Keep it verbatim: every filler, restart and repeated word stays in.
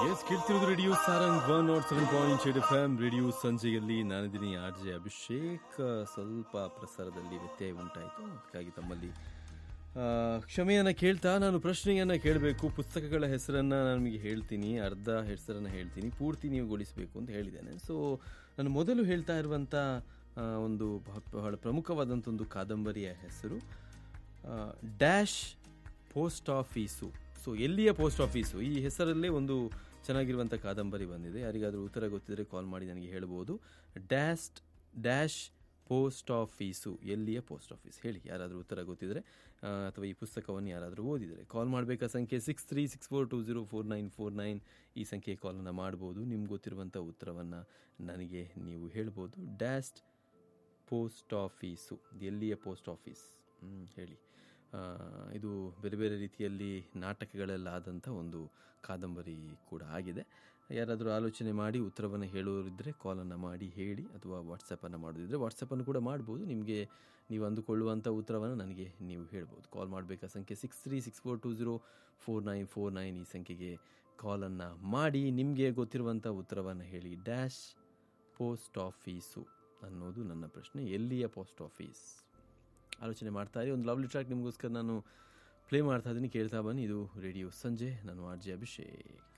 S ಕೇಳ್ತಿರೋದು radio Sarang one not seven point eight F M. Radio ಸಂಜೆಯಲ್ಲಿ ನಾನಿದ್ದೀನಿ R J Abhishek. ಸ್ವಲ್ಪ ಪ್ರಸಾರದಲ್ಲಿ ವ್ಯತ್ಯಯ ಉಂಟಾಯಿತು, ಅದಕ್ಕಾಗಿ ತಮ್ಮಲ್ಲಿ ಕ್ಷಮೆಯನ್ನು ಕೇಳ್ತಾ ನಾನು ಪ್ರಶ್ನೆಯನ್ನು ಕೇಳಬೇಕು. ಪುಸ್ತಕಗಳ ಹೆಸರನ್ನು ನಿಮಗೆ ಹೇಳ್ತೀನಿ, ಅರ್ಧ ಹೆಸರನ್ನು ಹೇಳ್ತೀನಿ, ಪೂರ್ತಿ ನೀವು ಗೊಳಿಸಬೇಕು ಅಂತ ಹೇಳಿದ್ದೇನೆ. ಸೊ ನಾನು ಮೊದಲು ಹೇಳ್ತಾ ಇರುವಂಥ ಒಂದು ಬಹಳ ಪ್ರಮುಖವಾದಂಥ ಒಂದು ಕಾದಂಬರಿಯ ಹೆಸರು ಡ್ಯಾಶ್ ಪೋಸ್ಟ್ ಆಫೀಸು. ಸೊ ಎಲ್ಲಿಯ ಪೋಸ್ಟ್ ಆಫೀಸು, ಈ ಹೆಸರಲ್ಲೇ ಒಂದು ಚೆನ್ನಾಗಿರುವಂಥ ಕಾದಂಬರಿ ಬಂದಿದೆ. ಯಾರಿಗಾದರೂ ಉತ್ತರ ಗೊತ್ತಿದ್ರೆ ಕಾಲ್ ಮಾಡಿ ನನಗೆ ಹೇಳ್ಬೋದು. ಡ್ಯಾಶ್ ಡ್ಯಾಶ್ ಪೋಸ್ಟ್ ಆಫೀಸು, ಎಲ್ಲಿಯ ಪೋಸ್ಟ್ ಆಫೀಸ್ ಹೇಳಿ, ಯಾರಾದರೂ ಉತ್ತರ ಗೊತ್ತಿದ್ರೆ ಅಥವಾ ಈ ಪುಸ್ತಕವನ್ನು ಯಾರಾದರೂ ಓದಿದರೆ ಕಾಲ್ ಮಾಡಬೇಕಾ ಸಂಖ್ಯೆ six three six four to zero four nine four nine ಈ ಸಂಖ್ಯೆ ಕಾಲನ್ನು ಮಾಡ್ಬೋದು. ನಿಮ್ಗೆ ಗೊತ್ತಿರುವಂಥ ಉತ್ತರವನ್ನು ನನಗೆ ನೀವು ಹೇಳ್ಬೋದು. ಡ್ಯಾಶ್ ಪೋಸ್ಟ್ ಆಫೀಸು, ಎಲ್ಲಿಯ ಪೋಸ್ಟ್ ಆಫೀಸ್ ಹೇಳಿ. ಇದು ಬೇರೆ ಬೇರೆ ರೀತಿಯಲ್ಲಿ ನಾಟಕಗಳೆಲ್ಲಾದಂಥ ಒಂದು ಕಾದಂಬರಿ ಕೂಡ ಆಗಿದೆ. ಯಾರಾದರೂ ಆಲೋಚನೆ ಮಾಡಿ ಉತ್ತರವನ್ನು ಹೇಳೋರಿದ್ದರೆ ಕಾಲನ್ನು ಮಾಡಿ ಹೇಳಿ, ಅಥವಾ ವಾಟ್ಸಪ್ಪನ್ನು ಮಾಡೋದಿದ್ದರೆ ವಾಟ್ಸಪ್ಪನ್ನು ಕೂಡ ಮಾಡ್ಬೋದು. ನಿಮಗೆ ನೀವು ಅಂದುಕೊಳ್ಳುವಂಥ ಉತ್ತರವನ್ನು ನನಗೆ ನೀವು ಹೇಳ್ಬೋದು. ಕಾಲ್ ಮಾಡಬೇಕಾ ಸಂಖ್ಯೆ six three six four to zero four nine four nine ಈ ಸಂಖ್ಯೆಗೆ ಕಾಲನ್ನು ಮಾಡಿ ನಿಮಗೆ ಗೊತ್ತಿರುವಂಥ ಉತ್ತರವನ್ನು ಹೇಳಿ. ಡ್ಯಾಶ್ ಪೋಸ್ಟ್ ಆಫೀಸು ಅನ್ನೋದು ನನ್ನ ಪ್ರಶ್ನೆ. ಎಲ್ಲಿಯ ಪೋಸ್ಟ್ ಆಫೀಸ್? ಆಲೋಚನೆ ಮಾಡ್ತಾ ಇರಿ. ಒಂದು ಲವ್ಲಿ ಟ್ರ್ಯಾಕ್ ನಿಮಗೋಸ್ಕರ ನಾನು ಪ್ಲೇ ಮಾಡ್ತಾ ಇದ್ದೀನಿ, ಕೇಳ್ತಾ ಬನ್ನಿ. ಇದು ರೇಡಿಯೋ ಸಂಜೆ, ನಾನು ಆರ್ ಜೆ ಅಭಿಷೇಕ್.